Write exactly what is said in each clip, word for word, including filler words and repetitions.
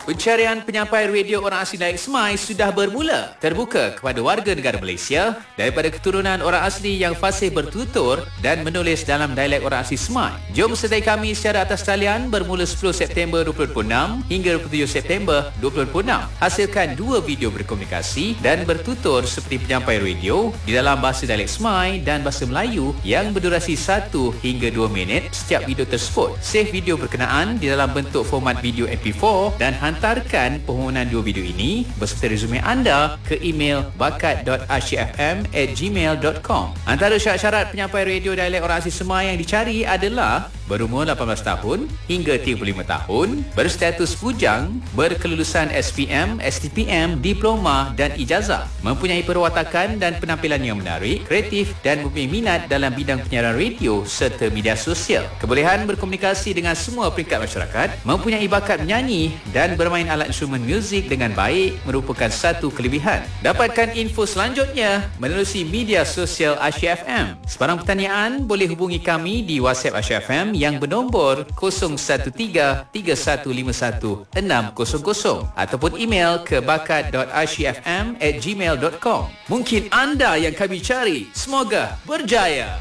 Pencarian penyampai radio orang asli dialek Semai sudah bermula. Terbuka kepada warga negara Malaysia daripada keturunan orang asli yang fasih bertutur dan menulis dalam dialek orang asli Semai. Jom sertai kami secara atas talian bermula sepuluh September dua ribu dua puluh enam hingga dua puluh tujuh September dua ribu dua puluh enam. Hasilkan dua video berkomunikasi dan bertutur seperti penyampai radio di dalam bahasa dialek Semai dan bahasa Melayu yang berdurasi satu hingga dua minit setiap video tersebut. Save video berkenaan di dalam bentuk format video M P four dan hantarkan permohonan dua video ini beserta resume anda ke email bakat dot asyikfm at gmail dot com. Antara syarat-syarat penyampai radio dialek orang asli Semai yang dicari adalah berumur lapan belas tahun hingga tiga puluh lima tahun, berstatus bujang, berkelulusan S P M, S T P M, diploma dan ijazah, mempunyai perwatakan dan penampilan yang menarik, kreatif dan mempunyai minat dalam bidang penyiaran radio serta media sosial. Kebolehan berkomunikasi dengan semua peringkat masyarakat, mempunyai bakat menyanyi dan bermain alat instrumen muzik dengan baik merupakan satu kelebihan. Dapatkan info selanjutnya menerusi media sosial Asyik F M. Sebarang pertanyaan boleh hubungi kami di WhatsApp Asyik F M yang bernombor kosong satu tiga tiga satu lima satu enam kosong kosong ataupun email ke bakat dot asyikfm at gmail dot com. Mungkin anda yang kami cari. Semoga berjaya.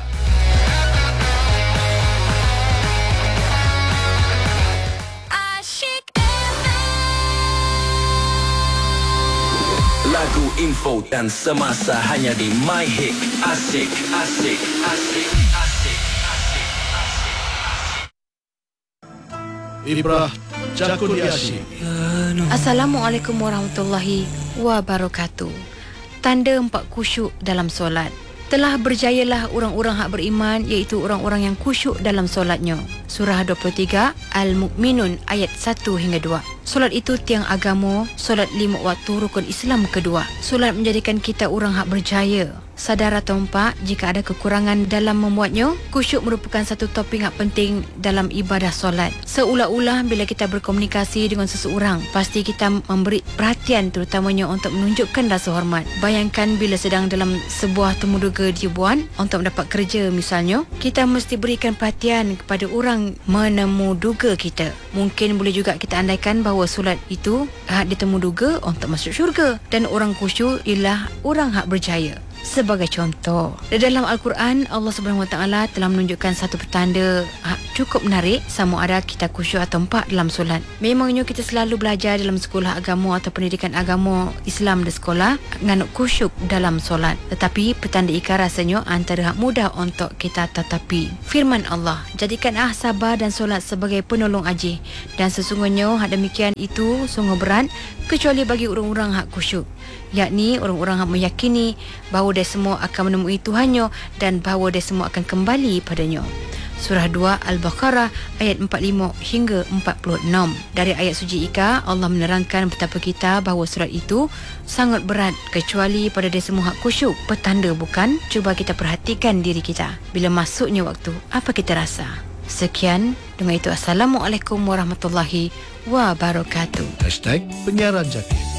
Lagu, info dan semasa hanya di My Hit. Asyik, asyik, asyik, asyik. Ibrah Jakun Asyik. Assalamualaikum warahmatullahi wabarakatuh. Tanda empat khusyuk dalam solat. Telah berjayalah orang-orang hak beriman, iaitu orang-orang yang khusyuk dalam solatnya. Surah dua puluh tiga Al-Mu'minun ayat satu hingga dua. Solat itu tiang agama, solat lima waktu rukun Islam kedua. Solat menjadikan kita orang hak berjaya. Sadar atau empat, jika ada kekurangan dalam membuatnya, khusyuk merupakan satu topik yang penting dalam ibadah solat. Seolah-olah bila kita berkomunikasi dengan seseorang, pasti kita memberi perhatian terutamanya untuk menunjukkan rasa hormat. Bayangkan bila sedang dalam sebuah temuduga dibuat untuk mendapat kerja misalnya, kita mesti berikan perhatian kepada orang menemuduga kita. Mungkin boleh juga kita andaikan bahawa solat itu hak ditemuduga untuk masuk syurga dan orang khusyuk ialah orang hak berjaya. Sebagai contoh, dalam Al-Quran Allah Subhanahu Wa Taala telah menunjukkan satu petanda cukup menarik sama ada kita khusyuk atau empat dalam solat. Memangnya kita selalu belajar dalam sekolah agama atau pendidikan agama Islam di sekolah nganut khusyuk dalam solat. Tetapi petanda ikar rasanya antara hak mudah untuk kita tetapi. Firman Allah, jadikan ah sabar dan solat sebagai penolong ajih, dan sesungguhnya hak demikian itu sungguh berat kecuali bagi orang-orang hak khusyuk, yakni orang-orang yang meyakini bahawa dia semua akan menemui Tuhannya dan bahawa dia semua akan kembali padanya. Surah dua Al-Baqarah ayat empat puluh lima hingga empat puluh enam. Dari ayat suci Ika, Allah menerangkan betapa kita bahawa surat itu sangat berat kecuali pada dia semua hak khusyuk. Petanda bukan? Cuba kita perhatikan diri kita. Bila masuknya waktu, apa kita rasa? Sekian, dengan itu Assalamualaikum warahmatullahi wabarakatuh. Hashtag Penyiaran Jakun.